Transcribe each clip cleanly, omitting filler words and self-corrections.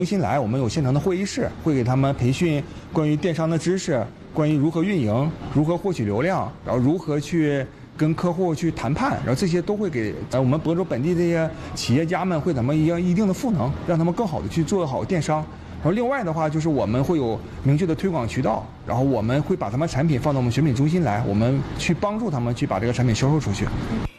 中心来，我们有现成的会议室，会给他们培训关于电商的知识，关于如何运营，如何获取流量，然后如何去跟客户去谈判，然后这些都会给我们亳州本地这些企业家们会怎么一定的赋能，让他们更好的去做好电商。然后另外的话，就是我们会有明确的推广渠道，然后我们会把他们产品放到我们选品中心来，我们去帮助他们去把这个产品销售出去。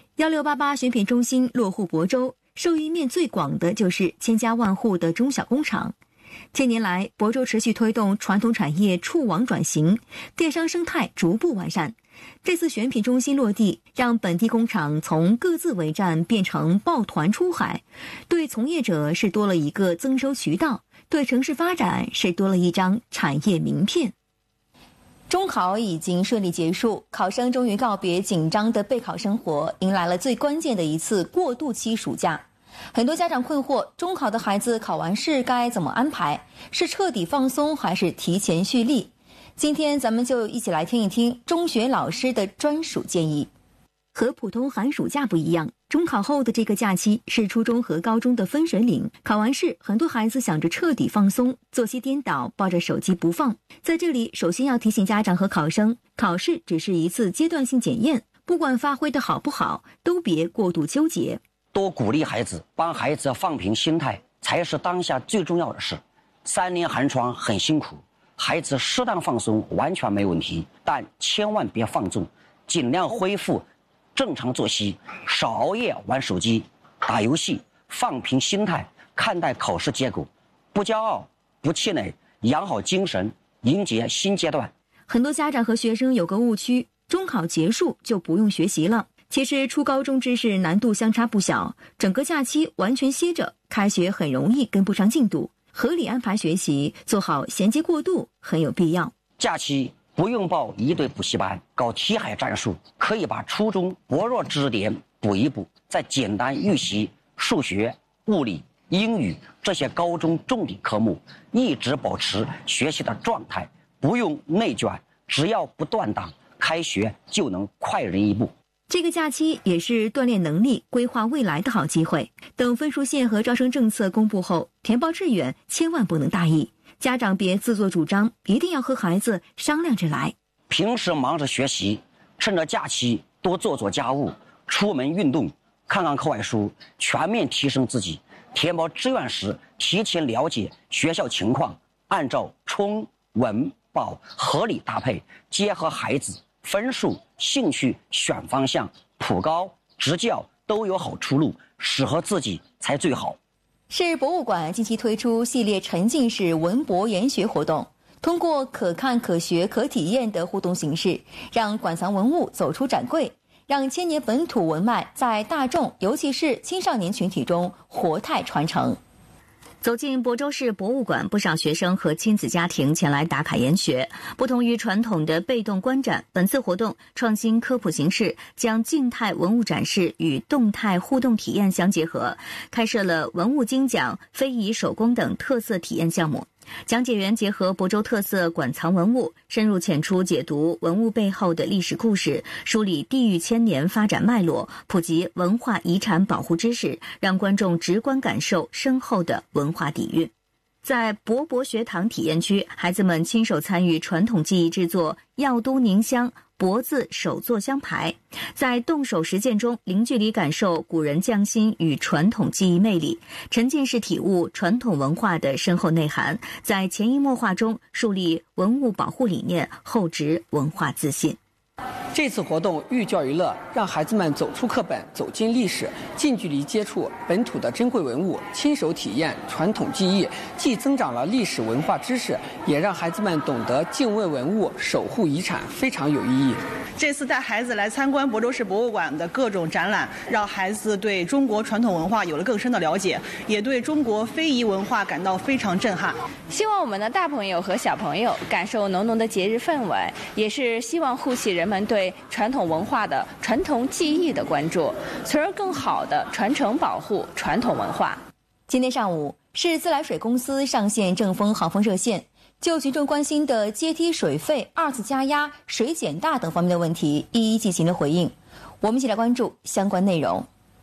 1688选品中心落户亳州，受益面最广的就是千家万户的中小工厂。10年来，亳州持续推动传统产业触网转型，电商生态逐步完善。这次选品中心落地，让本地工厂从各自为战变成抱团出海，对从业者是多了一个增收渠道，对城市发展是多了一张产业名片。中考已经顺利结束，考生终于告别紧张的备考生活，迎来了最关键的一次过渡期暑假。很多家长困惑，中考的孩子考完试该怎么安排？是彻底放松还是提前蓄力？今天咱们就一起来听一听中学老师的专属建议。和普通寒暑假不一样，中考后的这个假期是初中和高中的分水岭。考完试，很多孩子想着彻底放松，作息颠倒，抱着手机不放。在这里，首先要提醒家长和考生，考试只是一次阶段性检验，不管发挥的好不好，都别过度纠结。 多鼓励孩子，帮孩子放平心态，才是当下最重要的事。3年寒窗很辛苦，孩子适当放松完全没问题，但千万别放纵，尽量恢复正常作息，少熬夜玩手机打游戏，放平心态看待考试结果，不骄傲不气馁，养好精神，迎接新阶段。 很多家长和学生有个误区，中考结束就不用学习了。其实初高中知识难度相差不小，整个假期完全歇着，开学很容易跟不上进度。合理安排学习，做好衔接过渡很有必要。 假期不用报一堆补习班，搞题海战术，可以把初中薄弱知识点补一补，再简单预习数学、物理、英语这些高中重点科目，一直保持学习的状态，不用内卷，只要不断档，开学就能快人一步。 这个假期也是锻炼能力、规划未来的好机会。等分数线和招生政策公布后，填报志愿千万不能大意，家长别自作主张，一定要和孩子商量着来。 平时忙着学习，趁着假期多做做家务，出门运动，看看课外书，全面提升自己。填报志愿时，提前了解学校情况，按照冲、文、保合理搭配，结合孩子分数、兴趣选方向，普高、职教都有好出路，适合自己才最好。 市博物馆近期推出系列沉浸式文博研学活动，通过可看、可学、可体验的互动形式，让馆藏文物走出展柜，让千年本土文脉在大众，尤其是青少年群体中活态传承。走进亳州市博物馆，不少学生和亲子家庭前来打卡研学。不同于传统的被动观展，本次活动创新科普形式，将静态文物展示与动态互动体验相结合，开设了文物精讲、非遗手工等特色体验项目。讲解员结合亳州特色馆藏文物，深入浅出解读文物背后的历史故事，梳理地域千年发展脉络，普及文化遗产保护知识，让观众直观感受深厚的文化底蕴。在博博学堂体验区，孩子们亲手参与传统技艺制作药都凝香博字手作香牌，在动手实践中零距离感受古人匠心与传统技艺魅力，沉浸式体悟传统文化的深厚内涵，在潜移默化中树立文物保护理念，厚植文化自信。 这次活动寓教于乐，让孩子们走出课本，走进历史，近距离接触本土的珍贵文物，亲手体验传统技艺，既增长了历史文化知识，也让孩子们懂得敬畏文物、守护遗产，非常有意义。 这次带孩子来参观亳州市博物馆的各种展览，让孩子对中国传统文化有了更深的了解，也对中国非遗文化感到非常震撼。 希望我们的大朋友和小朋友感受浓浓的节日氛围，也是希望唤起人们对传统文化的传统技艺的关注，从而更好地传承保护传统文化。 今天上午，市自来水公司上线正风航风热线，就群众关心的阶梯水费、二次加压、水减大等方面的问题，一一进行了回应。我们一起来关注相关内容。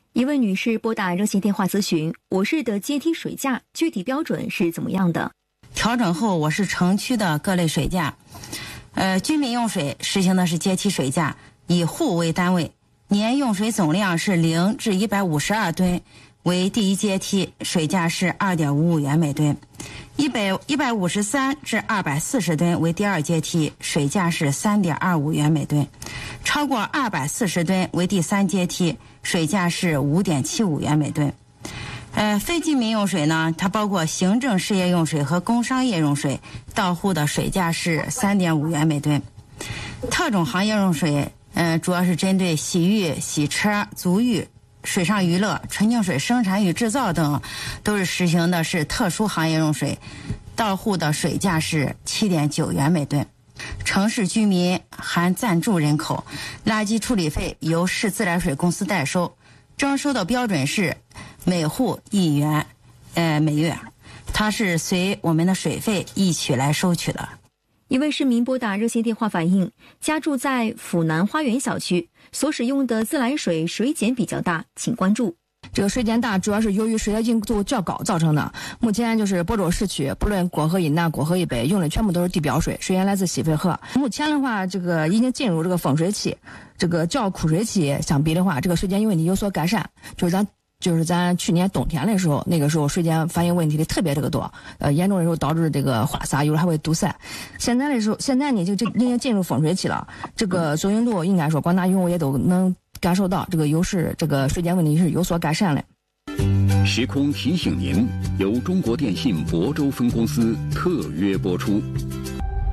一位女士拨打热线电话咨询，我市的阶梯水价具体标准是怎么样的？ 调整后，我市城区的各类水价，居民用水实行的是阶梯水价，以户为单位，年用水总量是0至152吨为第一阶梯，水价是2.55元每吨；153至240吨为第二阶梯，水价是3.25元每吨；超过240吨为第三阶梯，水价是5.75元每吨。非居民用水呢，它包括行政事业用水和工商业用水，到户的水价是3.5元每吨。特种行业用水，主要是针对洗浴、洗车、足浴、水上娱乐、纯净水生产与制造等，都是实行的是特殊行业用水，到户的水价是7.9元每吨。城市居民含暂住人口，垃圾处理费由市自来水公司代收，征收的标准是每户1元每月，它是随我们的水费一起来收取的。 一位市民拨打热线电话反映，家住在府南花园小区，所使用的自来水水碱比较大，请关注。 这个水碱大主要是由于水的硬度较高造成的。目前就是亳州市区，不论果河以南、果河以北，用的全部都是地表水，水源来自西淠河。目前的话，这个已经进入这个丰水期，这个较枯水期相比的话，这个水碱问题有所改善。就是咱去年冬天的时候，那个时候水碱反映问题的特别这个多，严重的时候导致这个花洒有时候还会堵塞。现在呢就已经进入丰水期了，这个作用度应该说广大用户也都能感受到这个这个水碱问题是有所改善的。 时空提醒您，由中国电信亳州分公司特约播出。